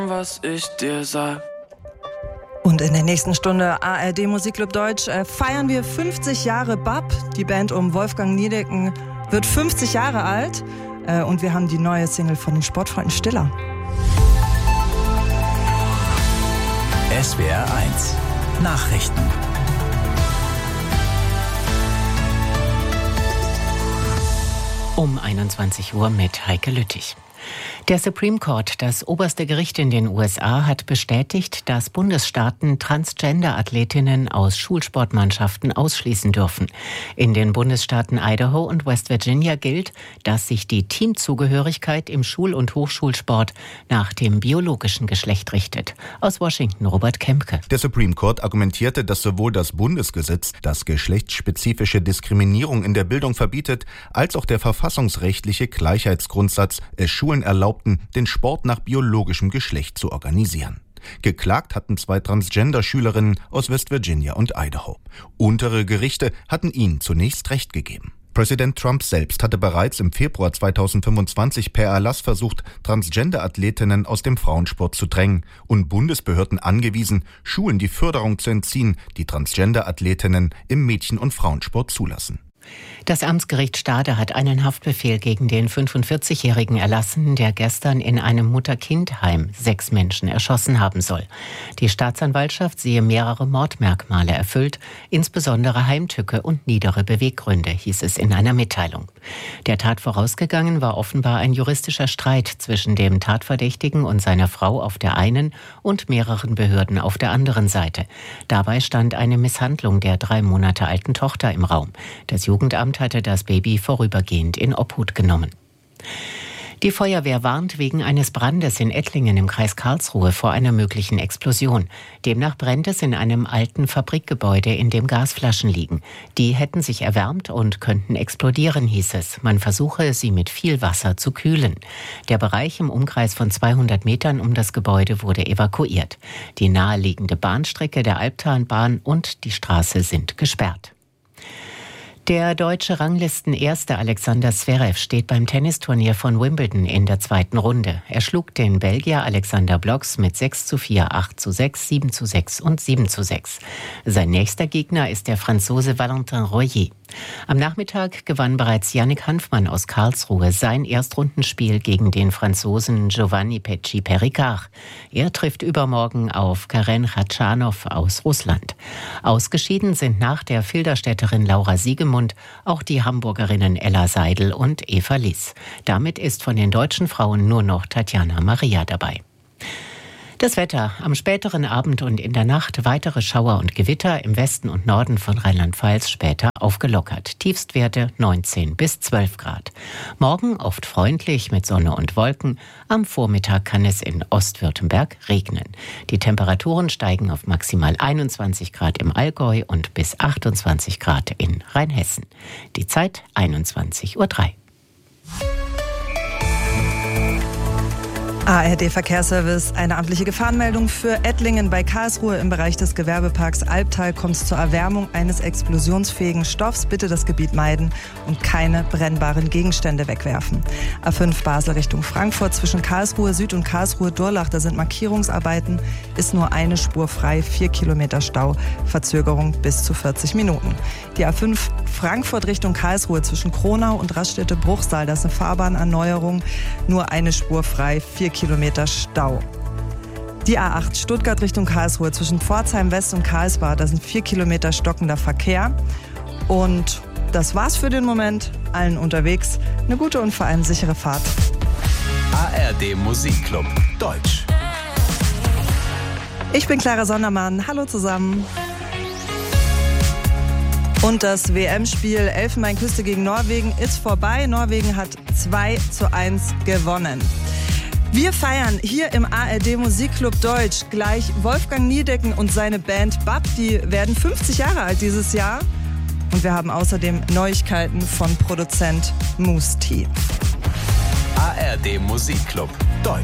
was ich dir sag. Und in der nächsten Stunde ARD Musikclub Deutsch feiern wir 50 Jahre BAP. Die Band um Wolfgang Niedecken wird 50 Jahre alt. Und wir haben die neue Single von den Sportfreunden Stiller. SWR 1 Nachrichten. Um 21 Uhr mit Heike Lüttich. Der Supreme Court, das oberste Gericht in den USA, hat bestätigt, dass Bundesstaaten Transgender-Athletinnen aus Schulsportmannschaften ausschließen dürfen. In den Bundesstaaten Idaho und West Virginia gilt, dass sich die Teamzugehörigkeit im Schul- und Hochschulsport nach dem biologischen Geschlecht richtet. Aus Washington Robert Kempke. Der Supreme Court argumentierte, dass sowohl das Bundesgesetz, das geschlechtsspezifische Diskriminierung in der Bildung verbietet, als auch der verfassungsrechtliche Gleichheitsgrundsatz es Schulen erlaubten, den Sport nach biologischem Geschlecht zu organisieren. Geklagt hatten 2 Transgender-Schülerinnen aus West Virginia und Idaho. Untere Gerichte hatten ihnen zunächst Recht gegeben. Präsident Trump selbst hatte bereits im Februar 2025 per Erlass versucht, Transgender-Athletinnen aus dem Frauensport zu drängen und Bundesbehörden angewiesen, Schulen die Förderung zu entziehen, die Transgender-Athletinnen im Mädchen- und Frauensport zulassen. Das Amtsgericht Stade hat einen Haftbefehl gegen den 45-Jährigen erlassen, der gestern in einem Mutter-Kind-Heim 6 Menschen erschossen haben soll. Die Staatsanwaltschaft sehe mehrere Mordmerkmale erfüllt, insbesondere Heimtücke und niedere Beweggründe, hieß es in einer Mitteilung. Der Tat vorausgegangen war offenbar ein juristischer Streit zwischen dem Tatverdächtigen und seiner Frau auf der einen und mehreren Behörden auf der anderen Seite. Dabei stand eine Misshandlung der 3 Monate alten Tochter im Raum. Das Jugendamt hatte das Baby vorübergehend in Obhut genommen. Die Feuerwehr warnt wegen eines Brandes in Ettlingen im Kreis Karlsruhe vor einer möglichen Explosion. Demnach brennt es in einem alten Fabrikgebäude, in dem Gasflaschen liegen. Die hätten sich erwärmt und könnten explodieren, hieß es. Man versuche, sie mit viel Wasser zu kühlen. Der Bereich im Umkreis von 200 Metern um das Gebäude wurde evakuiert. Die naheliegende Bahnstrecke der Albtalbahn und die Straße sind gesperrt. Der deutsche Ranglisten-Erste Alexander Zverev steht beim Tennisturnier von Wimbledon in der 2. Runde. Er schlug den Belgier Alexander Bloks mit 6:4, 8:6, 7:6 und 7:6. Sein nächster Gegner ist der Franzose Valentin Royer. Am Nachmittag gewann bereits Yannick Hanfmann aus Karlsruhe sein Erstrundenspiel gegen den Franzosen Giovanni Pecci-Perricard. Er trifft übermorgen auf Karen Khachanov aus Russland. Ausgeschieden sind nach der Filderstädterin Laura Siegemund auch die Hamburgerinnen Ella Seidel und Eva Liss. Damit ist von den deutschen Frauen nur noch Tatjana Maria dabei. Das Wetter: am späteren Abend und in der Nacht weitere Schauer und Gewitter, im Westen und Norden von Rheinland-Pfalz später aufgelockert. Tiefstwerte 19 bis 12 Grad. Morgen oft freundlich mit Sonne und Wolken. Am Vormittag kann es in Ostwürttemberg regnen. Die Temperaturen steigen auf maximal 21 Grad im Allgäu und bis 28 Grad in Rheinhessen. Die Zeit 21:03 Uhr. ARD Verkehrsservice, eine amtliche Gefahrenmeldung für Ettlingen bei Karlsruhe im Bereich des Gewerbeparks Albtal kommt es zur Erwärmung eines explosionsfähigen Stoffs. Bitte das Gebiet meiden und keine brennbaren Gegenstände wegwerfen. A5 Basel Richtung Frankfurt zwischen Karlsruhe Süd und Karlsruhe Durlach, da sind Markierungsarbeiten, ist nur eine Spur frei, 4 Kilometer Stau, Verzögerung bis zu 40 Minuten. Die A5 Frankfurt Richtung Karlsruhe zwischen Kronau und Raststätte-Bruchsal, das ist eine Fahrbahnerneuerung, nur eine Spur frei, 4 Kilometer Stau. Die A8 Stuttgart Richtung Karlsruhe zwischen Pforzheim West und Karlsbad, da sind 4 Kilometer stockender Verkehr. Und das war's für den Moment. Allen unterwegs eine gute und vor allem sichere Fahrt. ARD Musikclub Deutsch. Ich bin Clara Sondermann. Hallo zusammen. Und das WM-Spiel Elfenbeinküste gegen Norwegen ist vorbei. Norwegen hat 2:1 gewonnen. Wir feiern hier im ARD Musikclub Deutsch gleich Wolfgang Niedecken und seine Band BAP. Die werden 50 Jahre alt dieses Jahr. Und wir haben außerdem Neuigkeiten von Produzent Moose T. ARD Musikclub Deutsch.